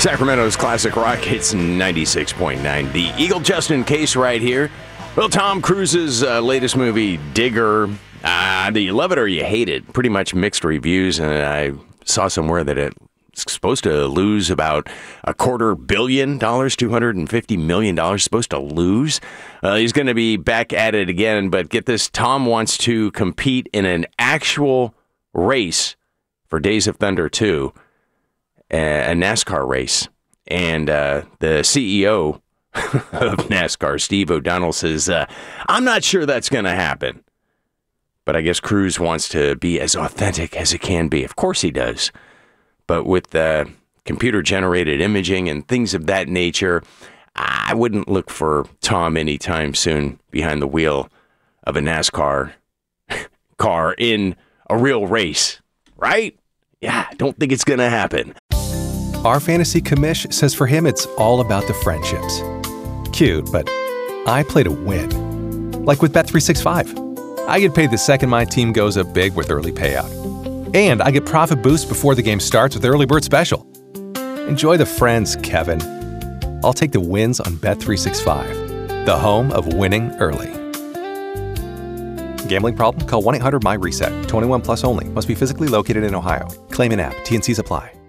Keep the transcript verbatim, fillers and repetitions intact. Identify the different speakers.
Speaker 1: Sacramento's Classic Rock, it's ninety-six point nine. The Eagle Justin Case right here. Well, Tom Cruise's uh, latest movie, Digger, uh, do you love it or you hate it? Pretty much mixed reviews, and I saw somewhere that it's supposed to lose about a quarter billion dollars, two hundred fifty million dollars, supposed to lose. Uh, he's going to be back at it again, but get this, Tom wants to compete in an actual race for Days of Thunder two, a NASCAR race. And uh, the C E O of NASCAR, Steve O'Donnell, says, uh, I'm not sure that's going to happen. But I guess Cruise wants to be as authentic as it can be. Of course he does. But with uh, computer-generated imaging and things of that nature, I wouldn't look for Tom anytime soon behind the wheel of a NASCAR car in a real race. Right? Yeah, don't think it's going to happen.
Speaker 2: Our fantasy commish says for him it's all about the friendships. Cute, but I play to win. Like with Bet three sixty-five. I get paid the second my team goes up big with early payout. And I get profit boost before the game starts with Early Bird Special. Enjoy the friends, Kevin. I'll take the wins on Bet three sixty-five, the home of winning early. Gambling problem? Call one eight hundred M Y RESET. twenty-one plus only. Must be physically located in Ohio. Claim in app. T N Cs apply.